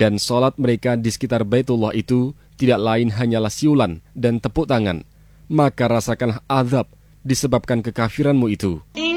Dan sholat mereka di sekitar Baitullah itu tidak lain hanyalah siulan dan tepuk tangan. Maka rasakanlah azab disebabkan kekafiranmu itu.